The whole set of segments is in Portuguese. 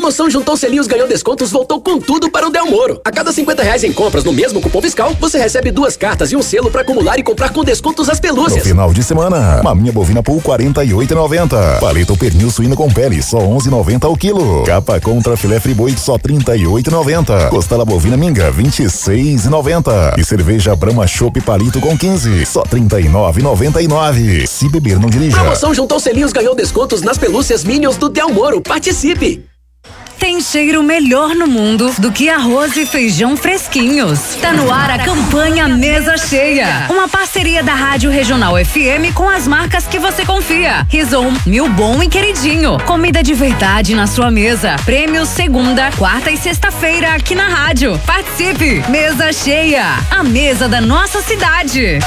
promoção Juntou Selinhos Ganhou Descontos voltou com tudo para o Del Moro. A cada R$50 em compras no mesmo cupom fiscal, você recebe 2 cartas e um selo para acumular e comprar com descontos as pelúcias. No final de semana, maminha bovina Pool R$48,90. Paleta ou pernil suíno com pele só R$11,90 ao quilo. Capa contra filé friboi só R$38,90. Costela bovina minga R$26,90. E cerveja Brahma Chopp Palito com 15 só R$39,99. Se beber não dirija. Promoção Juntou Selinhos Ganhou Descontos nas pelúcias Minions do Del Moro. Participe! Tem cheiro melhor no mundo do que arroz e feijão fresquinhos. Tá no ar a campanha Mesa Cheia. Uma parceria da Rádio Regional FM com as marcas que você confia. Rison, Mil Bom e Queridinho. Comida de verdade na sua mesa. Prêmios segunda, quarta e sexta-feira aqui na rádio. Participe! Mesa Cheia. A mesa da nossa cidade.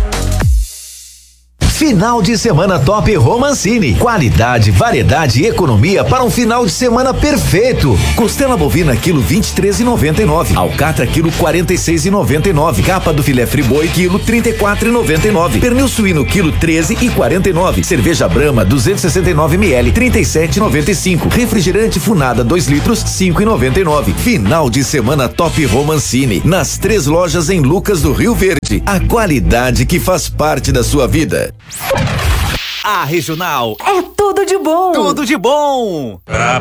Final de semana top Romancini. Qualidade, variedade e economia para um final de semana perfeito. Costela bovina quilo 23,99. Alcatra quilo 46,99. Capa do filé friboi quilo 34,99. Pernil suíno quilo 13,49. Cerveja Brahma 269 ml 37,95. Refrigerante Funada 2 litros 5,99. Final de semana top Romancini. Nas 3 lojas em Lucas do Rio Verde. A qualidade que faz parte da sua vida. A Regional é tudo de bom. Tudo de bom.